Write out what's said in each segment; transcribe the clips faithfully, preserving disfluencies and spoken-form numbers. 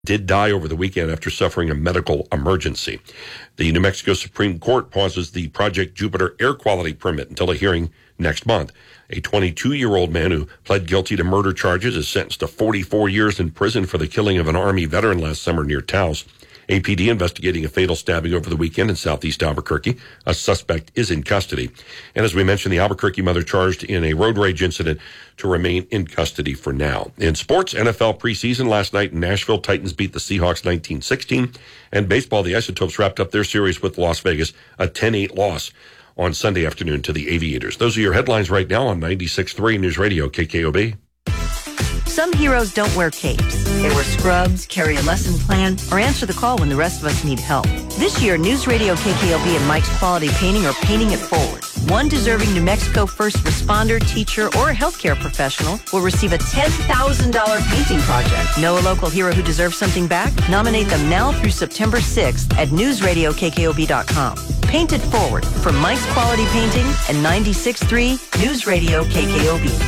did die over the weekend after suffering a medical emergency. The New Mexico Supreme Court pauses the Project Jupiter air quality permit until a hearing next month. A twenty-two-year-old man who pled guilty to murder charges is sentenced to forty-four years in prison for the killing of an Army veteran last summer near Taos. A P D investigating a fatal stabbing over the weekend in southeast Albuquerque. A suspect is in custody. And as we mentioned, the Albuquerque mother charged in a road rage incident to remain in custody for now. In sports, N F L preseason last night in Nashville, Titans beat the Seahawks nineteen sixteen. And baseball, the Isotopes wrapped up their series with Las Vegas, a ten eight loss on Sunday afternoon to the Aviators. Those are your headlines right now on ninety-six point three News Radio K K O B. Some heroes don't wear capes. They wear scrubs, carry a lesson plan, or answer the call when the rest of us need help. This year, News Radio K K O B and Mike's Quality Painting are paying it forward. One deserving New Mexico first responder, teacher, or healthcare professional will receive a ten thousand dollars painting project. Know a local hero who deserves something back? Nominate them now through September sixth at news radio k k o b dot com. Paint it forward for Mike's Quality Painting and ninety-six point three News Radio K K O B.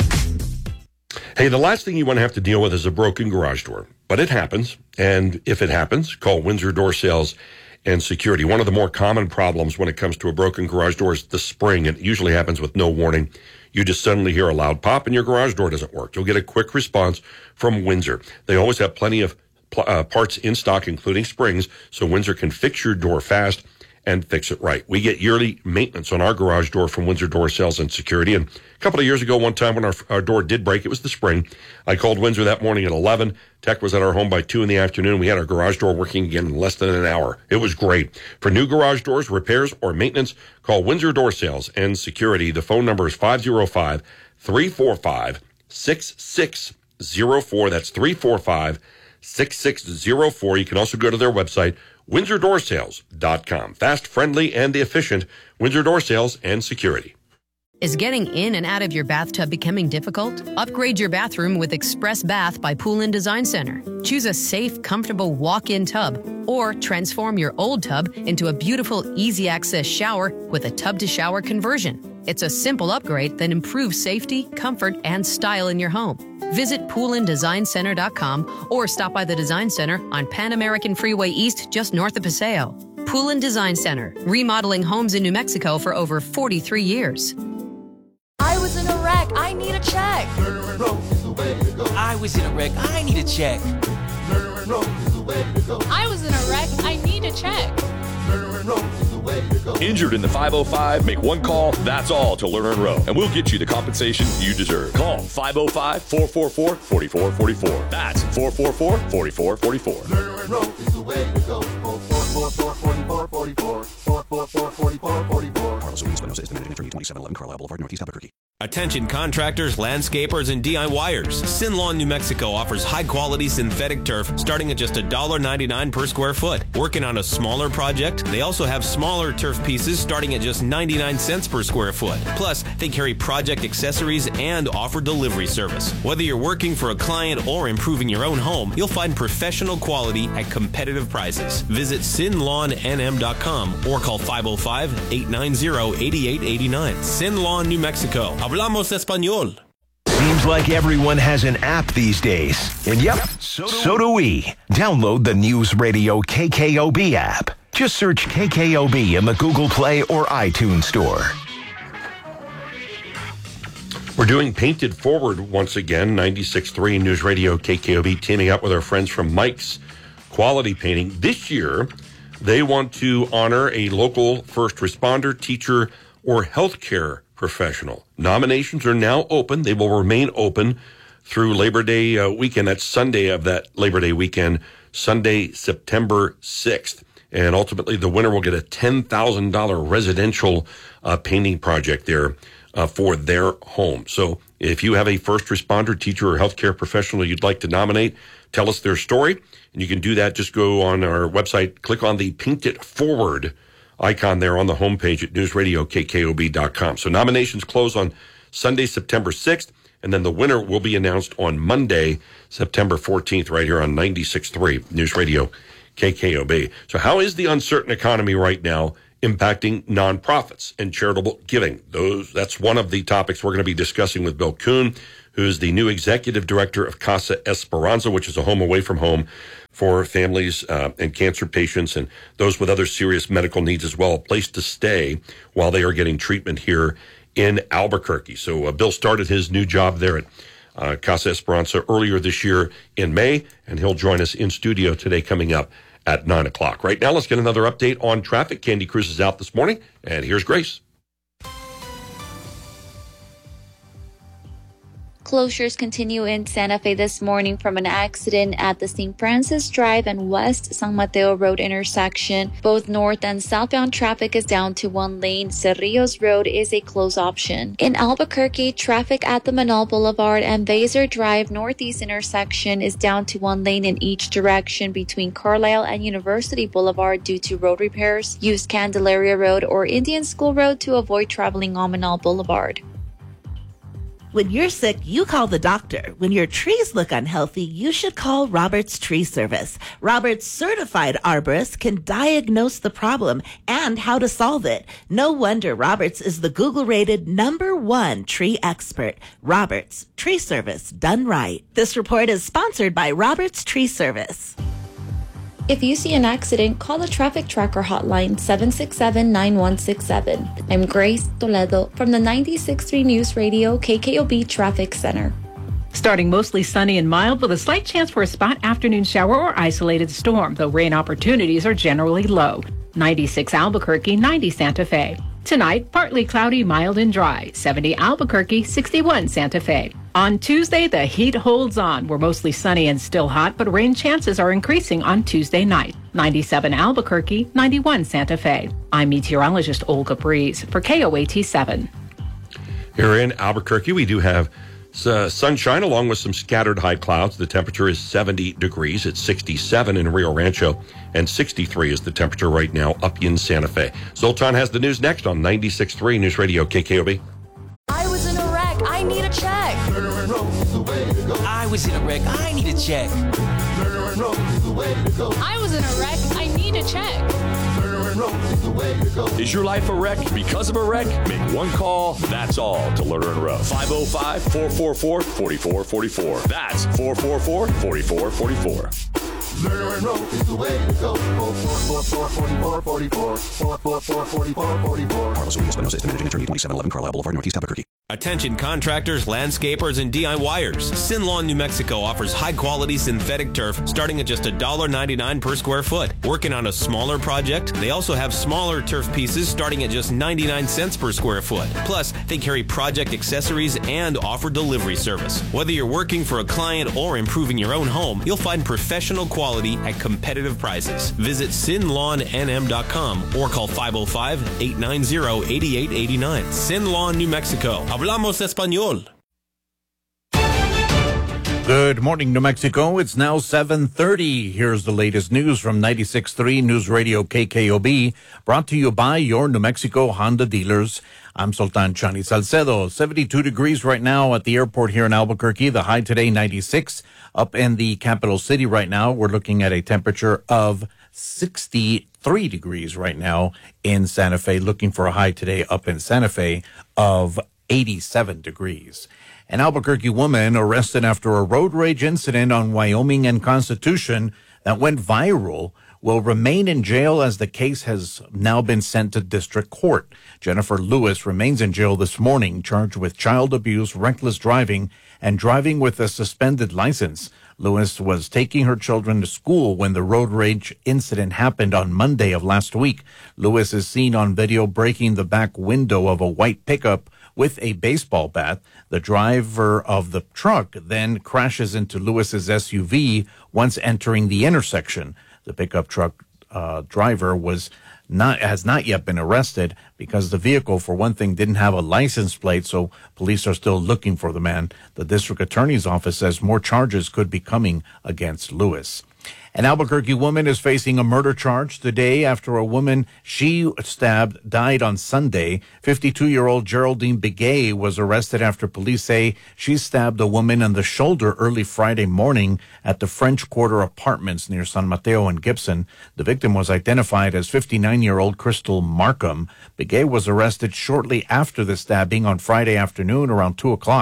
Hey, the last thing you want to have to deal with is a broken garage door. But it happens, and if it happens, call Windsor Door Sales and Security. One of the more common problems when it comes to a broken garage door is the spring. It usually happens with no warning. You just suddenly hear a loud pop and your garage door doesn't work. You'll get a quick response from Windsor. They always have plenty of uh, parts in stock, including springs, so Windsor can fix your door fast and fix it right. We get yearly maintenance on our garage door from Windsor Door Sales and Security. And a couple of years ago, one time when our, our door did break, it was the spring. I called Windsor that morning at eleven. Tech was at our home by two in the afternoon. We had our garage door working again in less than an hour. It was great. For new garage doors, repairs, or maintenance, call Windsor Door Sales and Security. The phone number is five oh five, three four five, six six oh four. That's three four five, six six oh four. You can also go to their website, windsor door sales dot com. Fast, friendly, and efficient. Windsor Door Sales and Security. Is getting in and out of your bathtub becoming difficult? Upgrade your bathroom with Express Bath by Poolin Design Center. Choose a safe, comfortable walk-in tub, or transform your old tub into a beautiful, easy-access shower with a tub-to-shower conversion. It's a simple upgrade that improves safety, comfort, and style in your home. Visit poolin design center dot com or stop by the Design Center on Pan American Freeway East, just north of Paseo. Poolin Design Center, remodeling homes in New Mexico for over forty-three years. I was in a wreck. I need a check. I was in a wreck. I need a check. I was in a wreck. I need a check. Injured in the five oh five? Make one call, that's all, to Lerner and Rowe, and we'll get you the compensation you deserve. Call five oh five, four four four, four four four four. That's four four four, four four four four. Lerner and Rowe is the way to go. four four four, four four four four. four four four, four four four four. Carlos Luis Espinosa is the managing attorney, twenty-seven eleven Carlisle Boulevard, Northeast Albuquerque. Attention contractors, landscapers, and D I Y ers. Sin Lawn New Mexico offers high-quality synthetic turf starting at just one dollar ninety-nine per square foot. Working on a smaller project? They also have smaller turf pieces starting at just ninety-nine cents per square foot. Plus, they carry project accessories and offer delivery service. Whether you're working for a client or improving your own home, you'll find professional quality at competitive prices. Visit sin lawn n m dot com or call five oh five, eight nine zero, eight eight eight nine. Sin Lawn New Mexico. Hablamos español. Seems like everyone has an app these days. And yep, so do, so do we. Download the News Radio K K O B app. Just search K K O B in the Google Play or iTunes Store. We're doing Painted Forward once again, ninety-six point three News Radio K K O B, teaming up with our friends from Mike's Quality Painting. This year, they want to honor a local first responder, teacher, or healthcare professional. Nominations are now open. They will remain open through Labor Day uh, weekend. That's Sunday of that Labor Day weekend, Sunday, September sixth. And ultimately, the winner will get a ten thousand dollars residential uh, painting project there uh, for their home. So if you have a first responder, teacher, or healthcare professional you'd like to nominate, tell us their story. And you can do that. Just go on our website, click on the Paint It Forward icon there on the homepage at news radio k k o b dot com. So nominations close on Sunday, September sixth, and then the winner will be announced on Monday, September fourteenth, right here on ninety-six point three News Radio K K O B. So how is the uncertain economy right now impacting nonprofits and charitable giving? Those That's one of the topics we're going to be discussing with Bill Kuhn, who's the new executive director of Casa Esperanza, which is a home away from home for families uh, and cancer patients and those with other serious medical needs as well, a place to stay while they are getting treatment here in Albuquerque. So uh, Bill started his new job there at uh, Casa Esperanza earlier this year in May, and he'll join us in studio today coming up at nine o'clock. Right now, let's get another update on traffic. Candy Cruz is out this morning, and here's Grace. Closures continue in Santa Fe this morning from an accident at the Saint Francis Drive and West San Mateo Road intersection. Both north and southbound traffic is down to one lane. Cerrillos Road is a closed option. In Albuquerque, traffic at the Manal Boulevard and Baser Drive Northeast intersection is down to one lane in each direction between Carlisle and University Boulevard due to road repairs. Use Candelaria Road or Indian School Road to avoid traveling on Manal Boulevard. When you're sick, you call the doctor. When your trees look unhealthy, you should call Roberts Tree Service. Roberts certified arborists can diagnose the problem and how to solve it. No wonder Roberts is the Google-rated number one tree expert. Roberts Tree Service, done right. This report is sponsored by Roberts Tree Service. If you see an accident, call the Traffic Tracker hotline seven six seven, nine one six seven. I'm Grace Toledo from the ninety-six point three News Radio K K O B Traffic Center. Starting mostly sunny and mild with a slight chance for a spot afternoon shower or isolated storm, though rain opportunities are generally low. ninety-six Albuquerque, ninety Santa Fe. Tonight, partly cloudy, mild and dry. seventy Albuquerque, sixty-one Santa Fe. On Tuesday, the heat holds on. We're mostly sunny and still hot, but rain chances are increasing on Tuesday night. ninety-seven Albuquerque, ninety-one Santa Fe. I'm meteorologist Olga Breeze for K O A T seven. Here in Albuquerque, we do have uh, sunshine along with some scattered high clouds. The temperature is seventy degrees. It's sixty-seven in Rio Rancho, and sixty-three is the temperature right now up in Santa Fe. Zoltan has the news next on ninety-six point three News Radio K K O B. I was in a wreck. I need a check. I was in a wreck. I need a check. I was in a wreck. I need a check. Is your life a wreck because of a wreck? Make one call, that's all, to Lerner and Rowe. five oh five, four four four, four four four four. That's four four four, four four four four. Lerner and Rowe is the way to go. four four four, four four four four. four four four, four four four four. Carlos Urias Espinosa is the managing attorney, twenty-seven eleven Carlisle Boulevard, Northeast Albuquerque. Attention contractors, landscapers, and DIYers. Sin Lawn New Mexico offers high-quality synthetic turf starting at just one dollar ninety-nine per square foot. Working on a smaller project? They also have smaller turf pieces starting at just ninety-nine cents per square foot. Plus, they carry project accessories and offer delivery service. Whether you're working for a client or improving your own home, you'll find professional quality at competitive prices. Visit sin lawn n m dot com or call five oh five, eight nine zero, eight eight eight nine. Sin Lawn New Mexico. Hablamos español. Good morning, New Mexico. It's now seven thirty. Here's the latest news from ninety-six point three News Radio K K O B, brought to you by your New Mexico Honda dealers. I'm Sultan Chani Salcedo. seventy-two degrees right now at the airport here in Albuquerque. The high today, ninety-six. Up in the capital city right now, we're looking at a temperature of sixty-three degrees right now in Santa Fe. Looking for a high today up in Santa Fe of eighty-seven degrees. An Albuquerque woman arrested after a road rage incident on Wyoming and Constitution that went viral will remain in jail as the case has now been sent to district court. Jennifer Lewis remains in jail this morning, charged with child abuse, reckless driving, and driving with a suspended license. Lewis was taking her children to school when the road rage incident happened on Monday of last week. Lewis is seen on video breaking the back window of a white pickup with a baseball bat. The driver of the truck then crashes into Lewis's S U V once entering the intersection. The pickup truck uh, driver was not has not yet been arrested because the vehicle, for one thing, didn't have a license plate, so police are still looking for the man. The district attorney's office says more charges could be coming against Lewis. An Albuquerque woman is facing a murder charge today after a woman she stabbed died on Sunday. fifty-two-year-old Geraldine Begay was arrested after police say she stabbed a woman in the shoulder early Friday morning at the French Quarter Apartments near San Mateo and Gibson. The victim was identified as fifty-nine-year-old Crystal Markham. Begay was arrested shortly after the stabbing on Friday afternoon around two o'clock.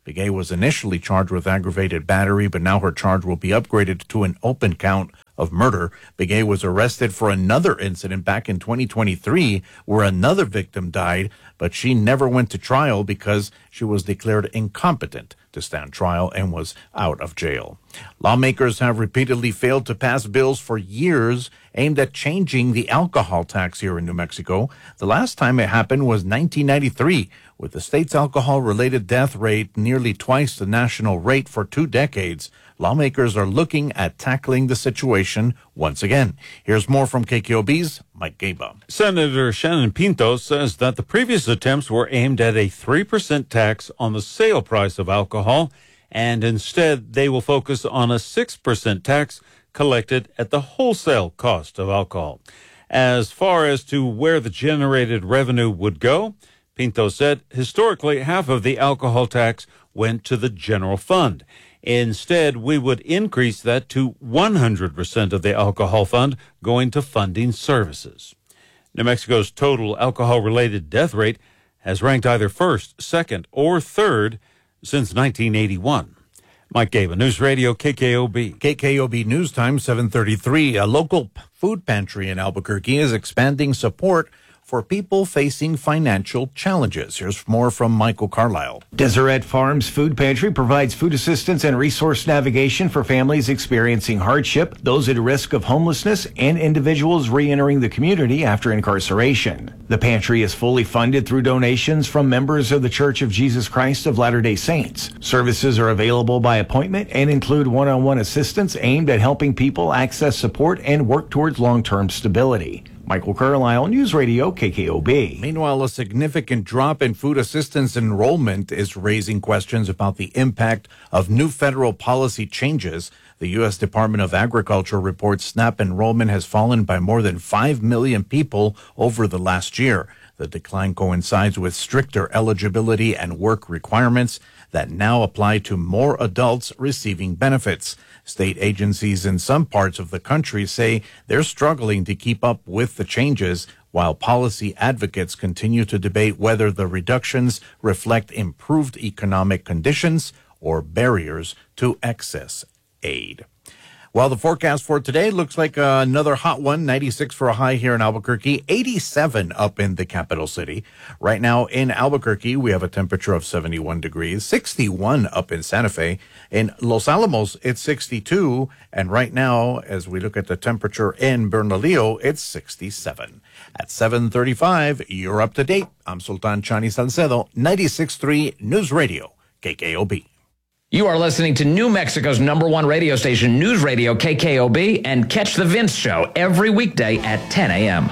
Begay was initially charged with aggravated battery, but now her charge will be upgraded to an open count of murder. Begay was arrested for another incident back in twenty twenty-three where another victim died, but she never went to trial because she was declared incompetent to stand trial and was out of jail. Lawmakers have repeatedly failed to pass bills for years aimed at changing the alcohol tax here in New Mexico. The last time it happened was nineteen ninety-three, with the state's alcohol-related death rate nearly twice the national rate for two decades. Lawmakers are looking at tackling the situation once again. Here's more from K K O B's Mike Gaba. Senator Shannon Pinto says that the previous attempts were aimed at a three percent tax on the sale price of alcohol, and instead they will focus on a six percent tax collected at the wholesale cost of alcohol. As far as to where the generated revenue would go, Pinto said historically half of the alcohol tax went to the general fund. Instead, we would increase that to one hundred percent of the alcohol fund going to funding services. New Mexico's total alcohol-related death rate has ranked either first, second, or third since nineteen eighty-one. Mike Gaba, News Radio, K K O B. K K O B News Time, seven thirty-three. A local food pantry in Albuquerque is expanding support for people facing financial challenges. Here's more from Michael Carlisle. Deseret Farms Food Pantry provides food assistance and resource navigation for families experiencing hardship, those at risk of homelessness, and individuals re-entering the community after incarceration. The pantry is fully funded through donations from members of the Church of Jesus Christ of Latter-day Saints. Services are available by appointment and include one-on-one assistance aimed at helping people access support and work towards long-term stability. Michael Carlisle, News Radio, K K O B. Meanwhile, a significant drop in food assistance enrollment is raising questions about the impact of new federal policy changes. The U S Department of Agriculture reports SNAP enrollment has fallen by more than five million people over the last year. The decline coincides with stricter eligibility and work requirements that now apply to more adults receiving benefits. State agencies in some parts of the country say they're struggling to keep up with the changes, while policy advocates continue to debate whether the reductions reflect improved economic conditions or barriers to access aid. Well, the forecast for today looks like uh, another hot one, ninety-six for a high here in Albuquerque, eighty-seven up in the capital city. Right now in Albuquerque, we have a temperature of seventy-one degrees, sixty-one up in Santa Fe. In Los Alamos, it's sixty-two. And right now, as we look at the temperature in Bernalillo, it's sixty-seven. At seven thirty-five, you're up to date. I'm Sultan Chani Salcedo, ninety-six point three News Radio, K K O B. You are listening to New Mexico's number one radio station, News Radio K K O B, and catch The Vince Show every weekday at ten a.m.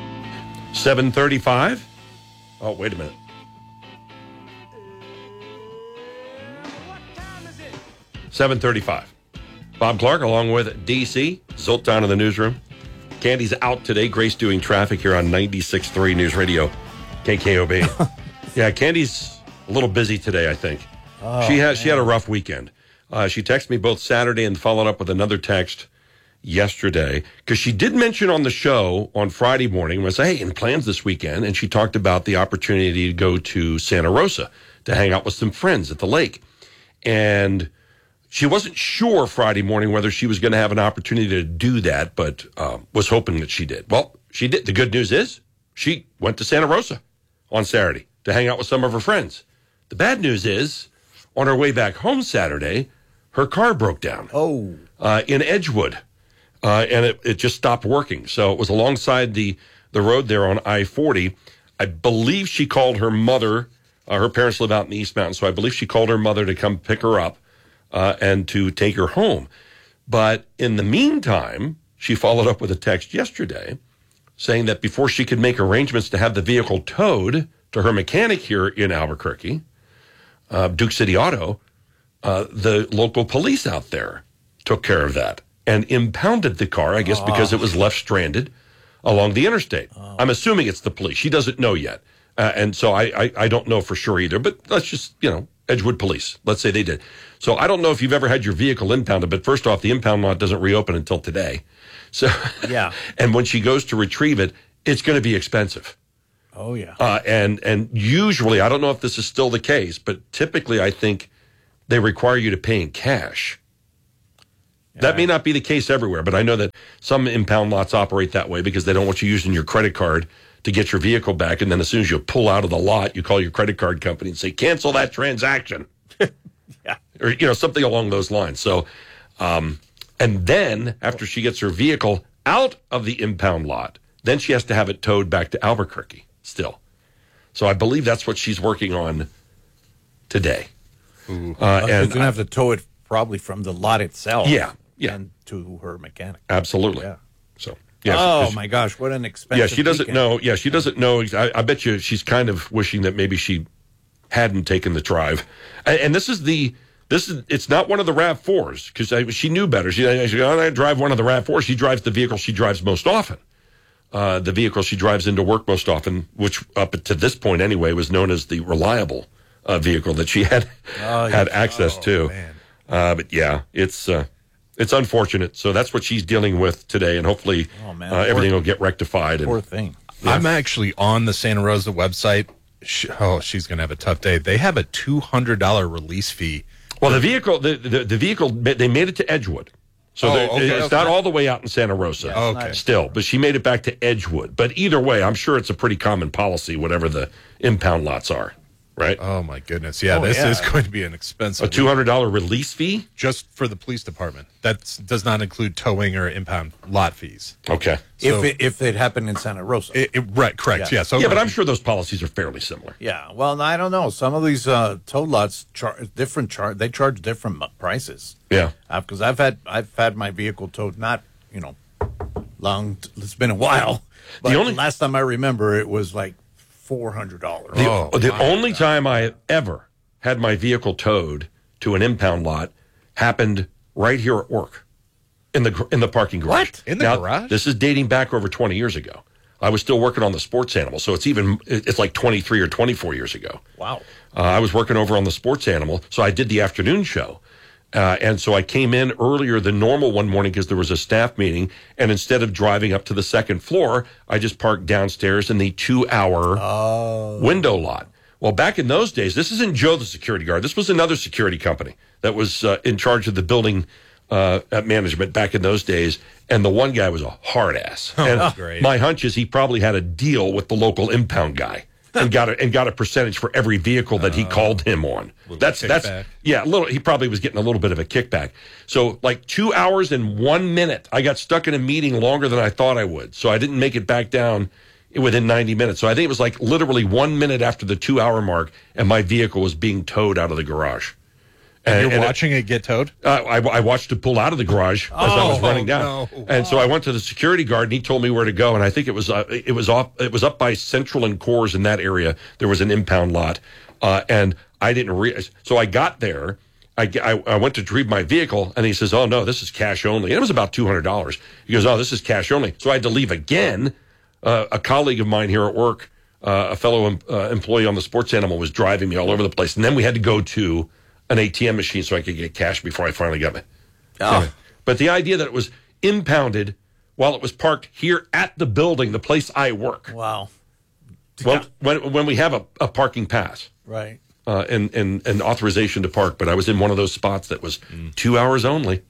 seven thirty-five? Oh, wait a minute. seven thirty-five. Bob Clark along with D C, Zoltan in the newsroom. Candy's out today. Grace doing traffic here on ninety-six point three News Radio K K O B. Yeah, Candy's a little busy today, I think. Oh, she had she had a rough weekend. Uh, she texted me both Saturday and followed up with another text yesterday because she did mention on the show on Friday morning, was hey, any plans this weekend? And she talked about the opportunity to go to Santa Rosa to hang out with some friends at the lake. And she wasn't sure Friday morning whether she was going to have an opportunity to do that, but uh, was hoping that she did. Well, she did. The good news is she went to Santa Rosa on Saturday to hang out with some of her friends. The bad news is, on her way back home Saturday, her car broke down. Oh. Uh, in Edgewood. Uh, and it, it just stopped working. So it was alongside the, the road there on I forty. I believe she called her mother. Uh, her parents live out in the East Mountains, so I believe she called her mother to come pick her up uh, and to take her home. But in the meantime, she followed up with a text yesterday saying that before she could make arrangements to have the vehicle towed to her mechanic here in Albuquerque, Uh, Duke City Auto, uh, the local police out there took care of that and impounded the car, I guess, oh. because it was left stranded along the interstate. Oh. I'm assuming it's the police. She doesn't know yet. Uh, and so I, I, I don't know for sure either, but let's just, you know, Edgewood Police. Let's say they did. So I don't know if you've ever had your vehicle impounded, but first off, the impound lot doesn't reopen until today. So, yeah. And when she goes to retrieve it, it's going to be expensive. Oh, yeah. Uh, and and usually, I don't know if this is still the case, but typically I think they require you to pay in cash. Yeah. That may not be the case everywhere, but I know that some impound lots operate that way because they don't want you using your credit card to get your vehicle back. And then as soon as you pull out of the lot, you call your credit card company and say, cancel that transaction. Yeah. Or, you know, something along those lines. So, um, and then after she gets her vehicle out of the impound lot, then she has to have it towed back to Albuquerque still. So I believe that's what she's working on today. Ooh. Uh, Uh, and she's going to have to tow it probably from the lot itself. Yeah, yeah. And to her mechanic. Absolutely. Yeah. So, yeah. Oh, she, my gosh, what an expensive Yeah, she doesn't weekend. know. Yeah, she doesn't know. I, I bet you she's kind of wishing that maybe she hadn't taken the drive. And, and this is the, this is, it's not one of the RAV fours because she knew better. She, she goes, I drive one of the RAV fours. She drives the vehicle she drives most often. Uh, the vehicle she drives into work most often, which up to this point anyway was known as the reliable uh, vehicle that she had Oh, had yes. access Oh, to. man. Uh, but yeah, it's uh, it's unfortunate. So that's what she's dealing with today, and hopefully Oh, man. uh, everything Poor- will get rectified. And, Poor thing. I'm actually on the Santa Rosa website. Sh- Oh, she's going to have a tough day. They have a two hundred dollars release fee. Well, the vehicle, the, the, the vehicle, they made it to Edgewood. So Oh, they're- okay, it's okay. not all the way out in Santa Rosa. Yeah, it's Okay. not- Still, but she made it back to Edgewood. But either way, I'm sure it's a pretty common policy, whatever the impound lots are, right? Oh, my goodness. Yeah, Oh, this yeah. is going to be an expensive. A two hundred dollars release fee? Just for the police department. That does not include towing or impound lot fees. Okay. If it, if it happened in Santa Rosa. It, it- right, correct. Yeah. Yeah, so yeah, but I'm sure those policies are fairly similar. Yeah, well, I don't know. Some of these uh, tow lots charge different. Char- they charge different mu- prices. Yeah, because I've had I've had my vehicle towed. Not you know, long. T- it's been a while. But The only- last time I remember, it was like four hundred dollars. The, the only time I have ever had my vehicle towed to an impound lot happened right here at work in the gr- in the parking garage. What? In the Now, garage? This is dating back over twenty years ago. I was still working on the sports animal, so it's even it's like twenty-three or twenty-four years ago. Wow. Uh, I was working over on the sports animal, so I did the afternoon show. Uh, and so I came in earlier than normal one morning because there was a staff meeting. And instead of driving up to the second floor, I just parked downstairs in the two-hour window lot. Well, back in those days, this isn't Joe the security guard. This was another security company that was uh, in charge of the building uh, management back in those days. And the one guy was a hard ass. Oh, And great. my hunch is he probably had a deal with the local impound guy. and got a and got a percentage for every vehicle that he called him on. That's that's kickback. yeah, a little. He probably was getting a little bit of a kickback. So like two hours and one minute, I got stuck in a meeting longer than I thought I would. So I didn't make it back down within ninety minutes. So I think it was like literally one minute after the two hour mark, and my vehicle was being towed out of the garage. And, you're and watching it, get towed? Uh, I, I watched it pull out of the garage as I was Oh, running down, no. and so I went to the security guard, and he told me where to go. And I think it was uh, it was off it was up by Central and Coors in that area. There was an impound lot, uh, and I didn't realize. So I got there. I, I, I went to retrieve my vehicle, and he says, "Oh no, this is cash only." And it was about two hundred dollars. He goes, "Oh, this is cash only." So I had to leave again. Uh, a colleague of mine here at work, uh, a fellow em- uh, employee on the sports animal, was driving me all over the place, and then we had to go to an A T M machine so I could get cash before I finally got my. Oh. But the idea that it was impounded while it was parked here at the building, the place I work. Wow. Well, when when we have a, a parking pass, Right. uh, and and and authorization to park, but I was in one of those spots that was two hours only,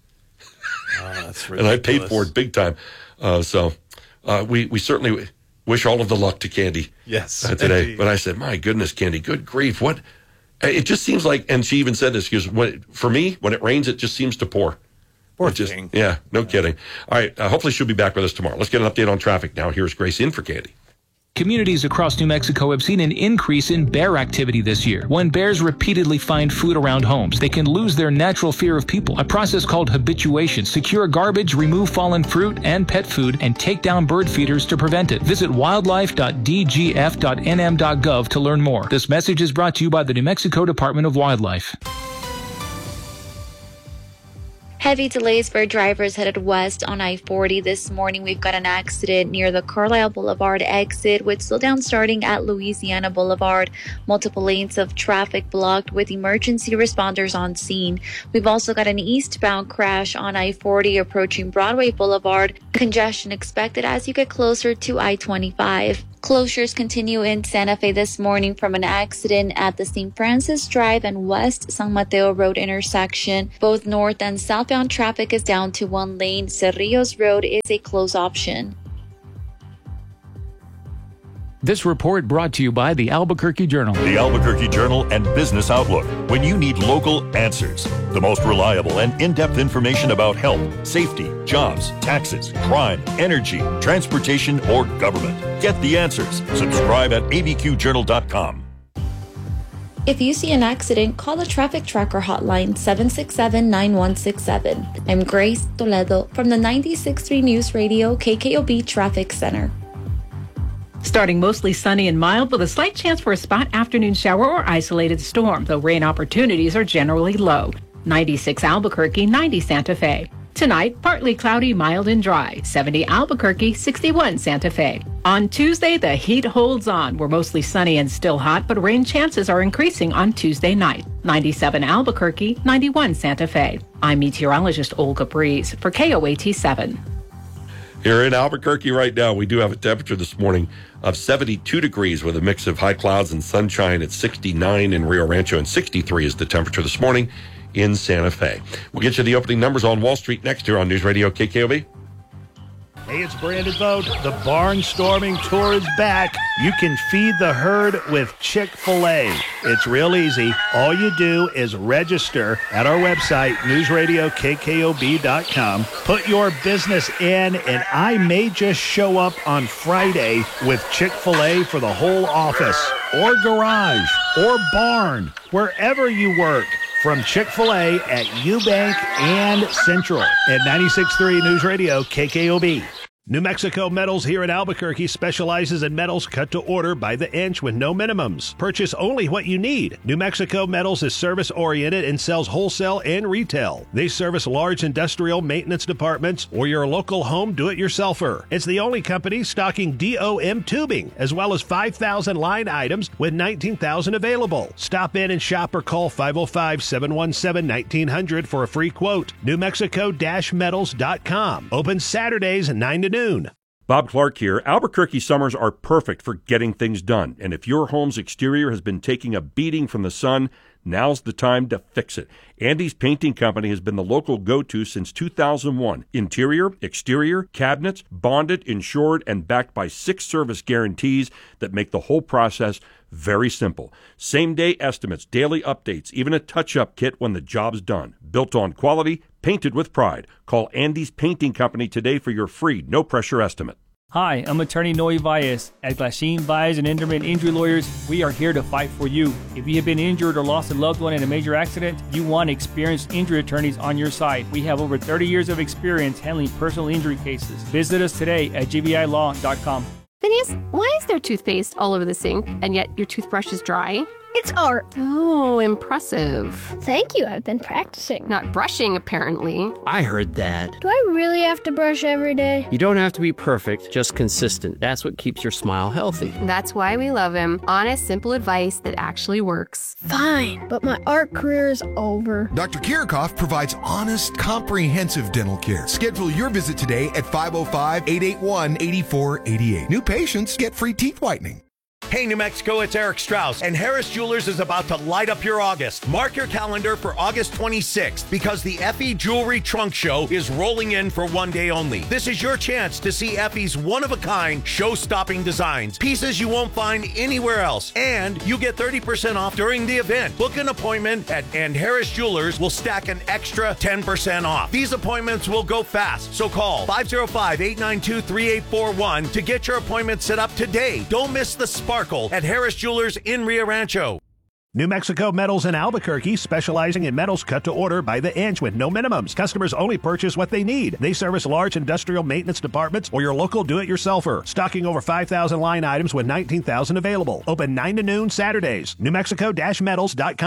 Oh, that's and I paid ridiculous. for it big time. Uh, so uh, we we certainly wish all of the luck to Candy. Yes, uh, today. indeed. But I said, my goodness, Candy, good grief, what? It just seems like, and she even said this, because when, for me, when it rains, it just seems to pour. Poor It just, thing. yeah, no kidding. All right, uh, hopefully she'll be back with us tomorrow. Let's get an update on traffic now. Here's Grace in for Candy. Communities across New Mexico have seen an increase in bear activity this year. When bears repeatedly find food around homes, they can lose their natural fear of people. A process called habituation. Secure garbage, remove fallen fruit and pet food, and take down bird feeders to prevent it. Visit wildlife dot d g f dot n m dot gov to learn more. This message is brought to you by the New Mexico Department of Wildlife. Heavy delays for drivers headed west on I forty this morning. We've got an accident near the Carlisle Boulevard exit with slowdown starting at Louisiana Boulevard. Multiple lanes of traffic blocked with emergency responders on scene. We've also got an eastbound crash on I forty approaching Broadway Boulevard. Congestion expected as you get closer to I twenty-five. Closures continue in Santa Fe this morning from an accident at the Saint Francis Drive and West San Mateo Road intersection. Both north and southbound traffic is down to one lane. Cerrillos Road is a closed option. This report brought to you by the Albuquerque Journal. The Albuquerque Journal and Business Outlook. When you need local answers, the most reliable and in-depth information about health, safety, jobs, taxes, crime, energy, transportation, or government. Get the answers. Subscribe at A B Q journal dot com. If you see an accident, call the Traffic Tracker hotline seven six seven, nine one six seven. I'm Grace Toledo from the ninety-six point three News Radio K K O B Traffic Center. Starting mostly sunny and mild with a slight chance for a spot afternoon shower or isolated storm, though rain opportunities are generally low. ninety-six Albuquerque, ninety Santa Fe. Tonight, partly cloudy, mild and dry. seventy Albuquerque, sixty-one Santa Fe. On Tuesday, the heat holds on. We're mostly sunny and still hot, but rain chances are increasing on Tuesday night. ninety-seven Albuquerque, ninety-one Santa Fe. I'm meteorologist Olga Breeze for K O A T seven. Here in Albuquerque right now, we do have a temperature this morning of seventy-two degrees with a mix of high clouds and sunshine at sixty-nine in Rio Rancho, and sixty-three is the temperature this morning in Santa Fe. We'll get you the opening numbers on Wall Street next here on News Radio K K O B. Hey, it's Brandon Vogt. The Barnstorming Tour is back. You can feed the herd with Chick-fil-A. It's real easy. All you do is register at our website, news radio K K O B dot com. Put your business in, and I may just show up on Friday with Chick-fil-A for the whole office, or garage, or barn, wherever you work. From Chick-fil-A at Eubank and Central at ninety-six point three News Radio K K O B. New Mexico Metals here in Albuquerque specializes in metals cut to order by the inch with no minimums. Purchase only what you need. New Mexico Metals is service-oriented and sells wholesale and retail. They service large industrial maintenance departments or your local home do-it-yourselfer. It's the only company stocking D O M tubing, as well as five thousand line items with nineteen thousand available. Stop in and shop or call five oh five, seven one seven, nineteen hundred for a free quote. new mexico metals dot com. Open Saturdays nine to noon. Bob Clark here. Albuquerque summers are perfect for getting things done. And if your home's exterior has been taking a beating from the sun, now's the time to fix it. Andy's Painting Company has been the local go-to since two thousand one. Interior, exterior, cabinets, bonded, insured, and backed by six service guarantees that make the whole process very simple. Same-day estimates, daily updates, even a touch-up kit when the job's done. Built on quality, painted with pride. Call Andy's Painting Company today for your free, no-pressure estimate. Hi, I'm attorney Noe Valles. At Glasheen, Valles and Enderman Injury Lawyers, we are here to fight for you. If you have been injured or lost a loved one in a major accident, you want experienced injury attorneys on your side. We have over thirty years of experience handling personal injury cases. Visit us today at g b i law dot com. Phineas, why is there toothpaste all over the sink, and yet your toothbrush is dry? It's art. Oh, impressive. Thank you, I've been practicing. Not brushing, apparently. I heard that. Do I really have to brush every day? You don't have to be perfect, just consistent. That's what keeps your smile healthy. That's why we love him. Honest, simple advice that actually works. Fine, but my art career is over. Doctor Kirikoff provides honest, comprehensive dental care. Schedule your visit today at five oh five, eight eight one, eight four eight eight. New patients get free teeth whitening. Hey, New Mexico, it's Eric Strauss, and Harris Jewelers is about to light up your August. Mark your calendar for August twenty-sixth, because the Effie Jewelry Trunk Show is rolling in for one day only. This is your chance to see Effie's one-of-a-kind, show-stopping designs, pieces you won't find anywhere else, and you get thirty percent off during the event. Book an appointment at and Harris Jewelers will stack an extra ten percent off. These appointments will go fast, so call five oh five, eight nine two, three eight four one to get your appointment set up today. Don't miss the sparkle at Harris Jewelers in Rio Rancho. New Mexico Metals in Albuquerque, specializing in metals cut to order by the inch with no minimums. Customers only purchase what they need. They service large industrial maintenance departments or your local do-it-yourselfer. Stocking over five thousand line items with nineteen thousand available. Open nine to noon Saturdays. new mexico metals dot com.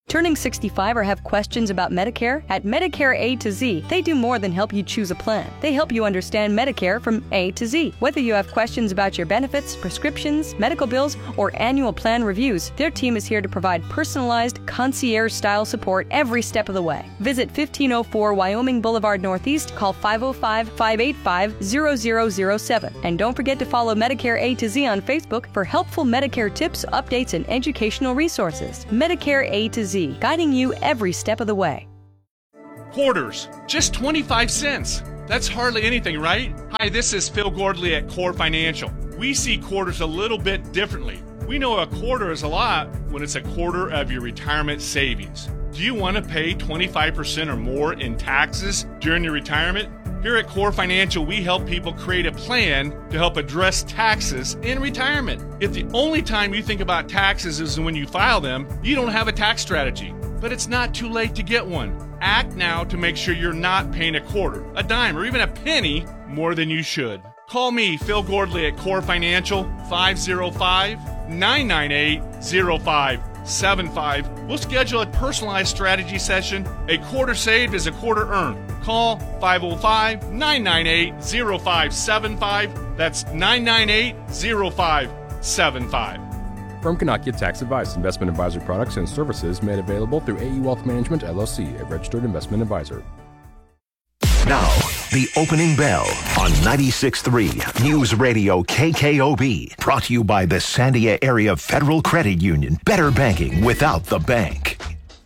Turning sixty-five or have questions about Medicare? At Medicare A to Z, they do more than help you choose a plan. They help you understand Medicare from A to Z. Whether you have questions about your benefits, prescriptions, medical bills, or annual plan reviews, their team is here to provide personalized, concierge-style support every step of the way. Visit fifteen oh four Wyoming Boulevard Northeast, call five oh five, five eight five, zero zero zero seven. And don't forget to follow Medicare A to Z on Facebook for helpful Medicare tips, updates, and educational resources. Medicare A to Z, guiding you every step of the way. Quarters, just twenty-five cents. That's hardly anything, right? Hi, this is Phil Gordley at Core Financial. We see quarters a little bit differently. We know a quarter is a lot when it's a quarter of your retirement savings. Do you want to pay twenty-five percent or more in taxes during your retirement? Here at Core Financial, we help people create a plan to help address taxes in retirement. If the only time you think about taxes is when you file them, you don't have a tax strategy. But it's not too late to get one. Act now to make sure you're not paying a quarter, a dime, or even a penny more than you should. Call me, Phil Gordley, at Core Financial, five oh five, nine nine eight, oh five seven five. We'll schedule a personalized strategy session. A quarter saved is a quarter earned. Call five oh five, nine nine eight, oh five seven five. That's nine nine eight, oh five seven five. Firm cannot give tax advice. Investment advisory products and services made available through A E Wealth Management, L L C, a registered investment advisor. Now, the opening bell on ninety-six point three News Radio K K O B. Brought to you by the Sandia Area Federal Credit Union. Better banking without the bank.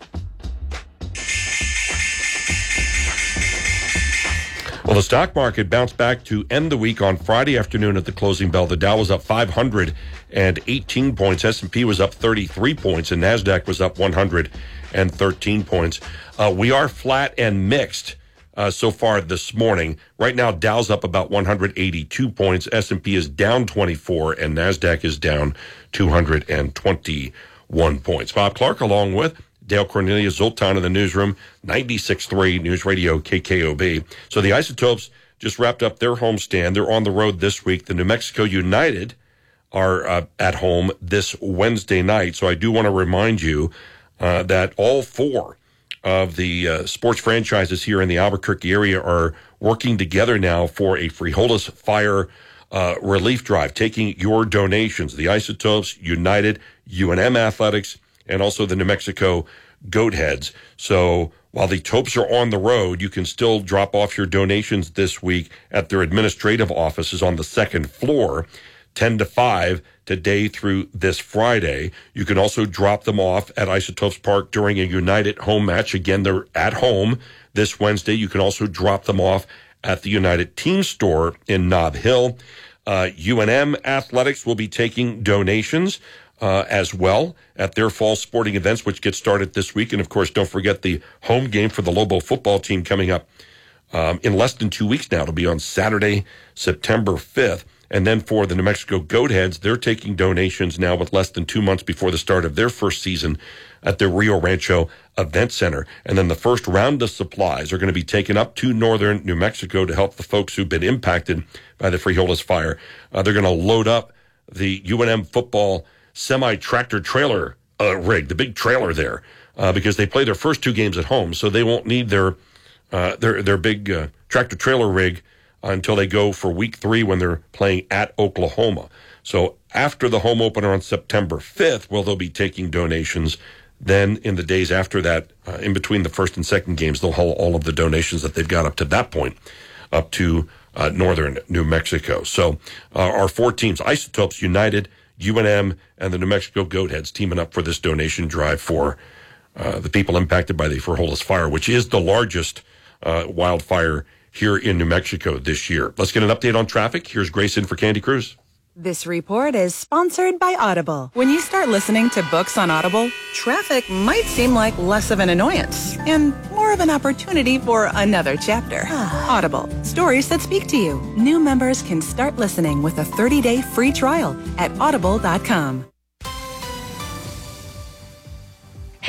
Well, the stock market bounced back to end the week on Friday afternoon at the closing bell. The Dow was up five hundred eighteen points. S and P was up thirty-three points, and NASDAQ was up one hundred thirteen points. Uh, we are flat and mixed uh, so far this morning. Right now, Dow's up about one hundred eighty-two points. S and P is down twenty-four, and NASDAQ is down two hundred twenty-one points. Bob Clark, along with Dale Cornelius, Zoltan in the newsroom, ninety-six point three News Radio K K O B. So the Isotopes just wrapped up their homestand. They're on the road this week. The New Mexico United are uh, at home this Wednesday night. So I do want to remind you uh, that all four of the uh, sports franchises here in the Albuquerque area are working together now for a Frijoles Fire uh, relief drive, taking your donations. The Isotopes, United, U N M Athletics, and also the New Mexico Goatheads. So while the Topes are on the road, you can still drop off your donations this week at their administrative offices on the second floor, ten to five today through this Friday. You can also drop them off at Isotopes Park during a United home match. Again, they're at home this Wednesday. You can also drop them off at the United Team Store in Nob Hill. Uh, U N M Athletics will be taking donations Uh, as well at their fall sporting events, which get started this week. And, of course, don't forget the home game for the Lobo football team coming up um, in less than two weeks now. It'll be on Saturday, September fifth. And then for the New Mexico Goatheads, they're taking donations now with less than two months before the start of their first season at the Rio Rancho Event Center. And then the first round of supplies are going to be taken up to northern New Mexico to help the folks who've been impacted by the Frijoles fire. Uh, they're going to load up the U N M football semi-tractor trailer uh, rig, the big trailer there, uh, because they play their first two games at home, so they won't need their uh, their their big uh, tractor trailer rig until they go for week three when they're playing at Oklahoma. So after the home opener on September fifth, well, they'll be taking donations. Then in the days after that, uh, in between the first and second games, they'll haul all of the donations that they've got up to that point up to uh, northern New Mexico. So uh, our four teams, Isotopes, United, U N M, and the New Mexico Goatheads teaming up for this donation drive for uh, the people impacted by the Frijoles fire, which is the largest uh, wildfire here in New Mexico this year. Let's get an update on traffic. Here's Grace in for Candy Cruz. This report is sponsored by Audible. When you start listening to books on Audible, traffic might seem like less of an annoyance and more of an opportunity for another chapter. Audible, stories that speak to you. New members can start listening with a thirty-day free trial at audible dot com.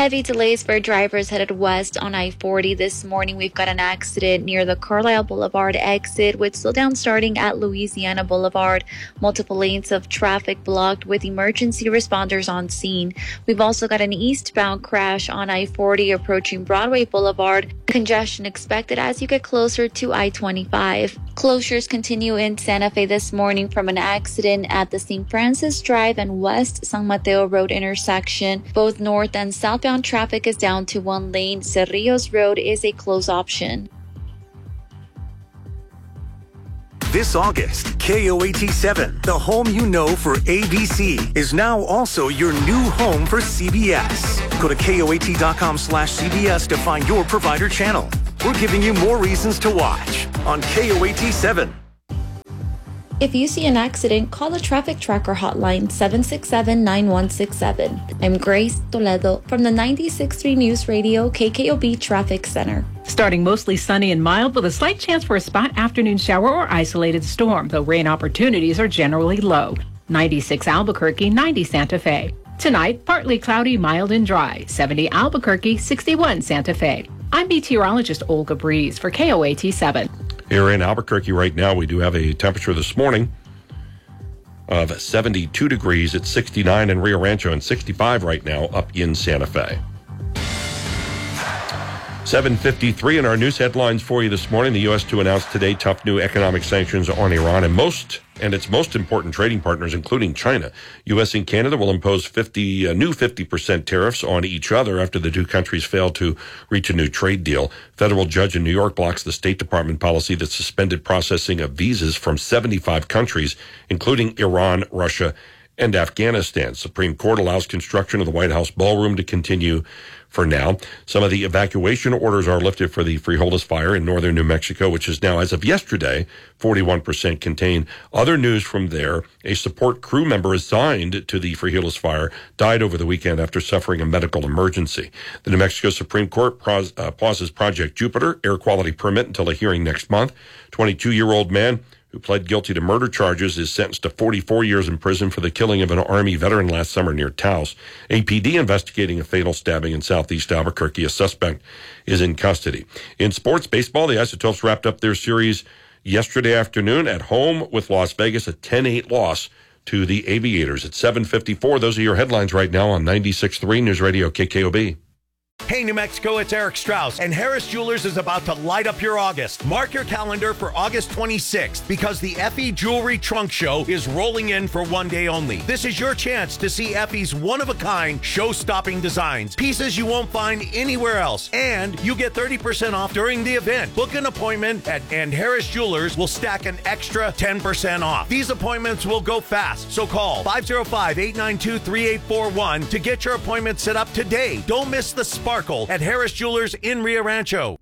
Heavy delays for drivers headed west on I forty this morning. We've got an accident near the Carlisle Boulevard exit with slowdown starting at Louisiana Boulevard. Multiple lanes of traffic blocked with emergency responders on scene. We've also got an eastbound crash on I forty approaching Broadway Boulevard. Congestion expected as you get closer to I twenty-five. Closures continue in Santa Fe this morning from an accident at the Saint Francis Drive and West San Mateo Road intersection. Both north and southbound traffic is down to one lane. Cerrillos Road is a closed option. This August, K O A T seven, the home you know for A B C, is now also your new home for C B S. Go to K O A T dot com slash C B S to find your provider channel. We're giving you more reasons to watch on K O A T seven. If you see an accident, call the Traffic Tracker hotline seven six seven, nine one six seven. I'm Grace Toledo from the ninety-six point three News Radio K K O B Traffic Center. Starting mostly sunny and mild with a slight chance for a spot afternoon shower or isolated storm, though rain opportunities are generally low. ninety-six Albuquerque, ninety Santa Fe. Tonight, partly cloudy, mild and dry. seventy Albuquerque, sixty-one Santa Fe. I'm meteorologist Olga Breeze for K O A T seven. Here in Albuquerque right now, we do have a temperature this morning of seventy-two degrees. It's sixty-nine in Rio Rancho and sixty-five right now up in Santa Fe. seven fifty-three in our news headlines for you this morning. The U S to announce today tough new economic sanctions on Iran and most and its most important trading partners, including China. U S and Canada will impose fifty uh, new fifty percent tariffs on each other after the two countries failed to reach a new trade deal. Federal judge in New York blocks the State Department policy that suspended processing of visas from seventy-five countries, including Iran, Russia, and Afghanistan. Supreme Court allows construction of the White House ballroom to continue for now. Some of the evacuation orders are lifted for the Frijoles fire in northern New Mexico, which is now, as of yesterday, forty-one percent contained. Other news from there, a support crew member assigned to the Frijoles fire died over the weekend after suffering a medical emergency. The New Mexico Supreme Court pros, uh, pauses Project Jupiter air quality permit until a hearing next month. twenty-two-year-old man who pled guilty to murder charges, is sentenced to forty-four years in prison for the killing of an Army veteran last summer near Taos. A P D investigating a fatal stabbing in southeast Albuquerque. A suspect is in custody. In sports baseball, the Isotopes wrapped up their series yesterday afternoon at home with Las Vegas, a ten eight loss to the Aviators. At seven fifty-four, those are your headlines right now on ninety-six point three News Radio K K O B. Hey, New Mexico, it's Eric Strauss, and Harris Jewelers is about to light up your August. Mark your calendar for August twenty-sixth, because the Effie Jewelry Trunk Show is rolling in for one day only. This is your chance to see Effie's one-of-a-kind, show-stopping designs, pieces you won't find anywhere else, and you get thirty percent off during the event. Book an appointment, at, and Harris Jewelers will stack an extra ten percent off. These appointments will go fast, so call five oh five, eight nine two, three eight four one to get your appointment set up today. Don't miss the sparkle at Harris Jewelers in Rio Rancho.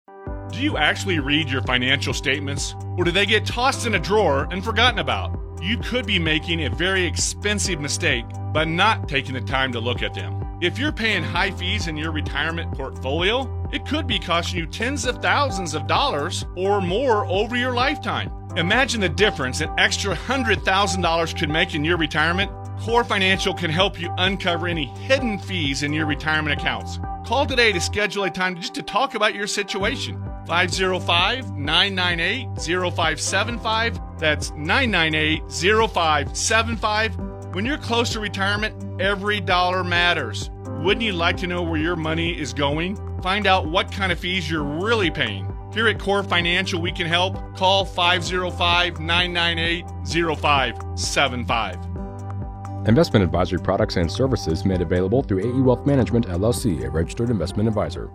Do you actually read your financial statements, or do they get tossed in a drawer and forgotten about? You could be making a very expensive mistake by not taking the time to look at them. If you're paying high fees in your retirement portfolio, it could be costing you tens of thousands of dollars or more over your lifetime. Imagine the difference an extra one hundred thousand dollars could make in your retirement. Core Financial can help you uncover any hidden fees in your retirement accounts. Call today to schedule a time just to talk about your situation. five oh five, nine nine eight, oh five seven five. That's nine nine eight, oh five seven five. When you're close to retirement, every dollar matters. Wouldn't you like to know where your money is going? Find out what kind of fees you're really paying. Here at Core Financial, we can help. Call five oh five, nine nine eight, oh five seven five. Investment advisory products and services made available through A E Wealth Management, L L C, a registered investment advisor.